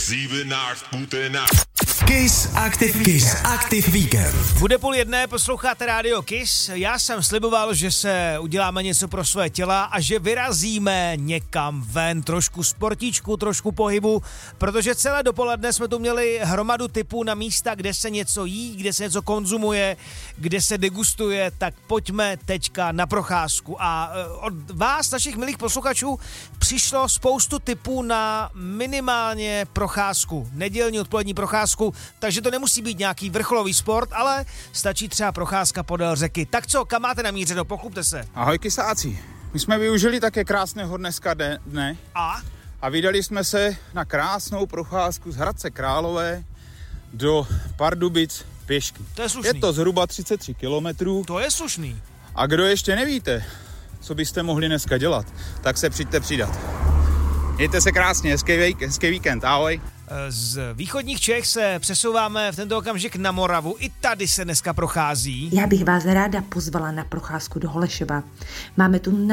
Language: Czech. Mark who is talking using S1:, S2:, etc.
S1: Kiss Aktiv Víkend.
S2: Bude 12:30, posloucháte rádio Kiss. Já jsem sliboval, že se uděláme něco pro své těla a že vyrazíme někam ven, trošku sportíčku, trošku pohybu, protože celé dopoledne jsme tu měli hromadu tipů na místa, kde se něco jí, kde se něco konzumuje, kde se degustuje, tak pojďme teďka na procházku. A od vás, našich milých posluchačů, přišlo spoustu tipů na minimálně procházku, nedělní odpolední procházku, takže to nemusí být nějaký vrcholový sport, ale stačí třeba procházka podél řeky. Tak co, kam máte namířeno? Pochlupte se.
S3: Ahoj kysáci. My jsme využili také krásného dneska dne a vydali jsme se na krásnou procházku z Hradce Králové do Pardubic pěšky.
S2: To je slušný.
S3: Je to zhruba 33 kilometrů.
S2: To je slušný.
S3: A kdo ještě nevíte, co byste mohli dneska dělat, tak se přijďte přidat. Mějte se krásně, hezký víkend, ahoj.
S2: Z východních Čech se přesouváme v tento okamžik na Moravu. I tady se dneska prochází.
S4: Já bych vás ráda pozvala na procházku do Holešova. Máme tu